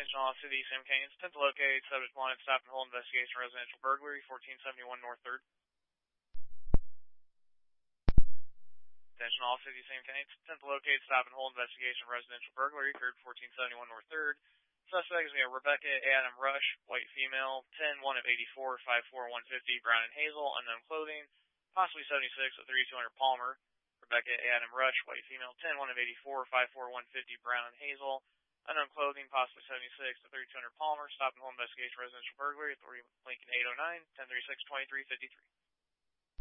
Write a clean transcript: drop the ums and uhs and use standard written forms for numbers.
Attention all city Sam Canes. 10th locate, subject wanted, stop and hold investigation residential burglary, 1471 North 3rd. Attention all city Sam Canes. 10th locate, stop and hold investigation residential burglary, occurred 1471 North 3rd. Suspect is Rebecca Adam Rush, white female, 10-1 of 84, 5'4", 150, brown and hazel, unknown clothing, possibly 76 with 3200 Palmer. Rebecca Adam Rush, white female, 10-1 of 84, 5'4", 150, brown and hazel, unknown clothing, possibly 76 to 3200 Palmer. Stop and hold investigation residential burglary. Authority Lincoln 809, 1036-2353.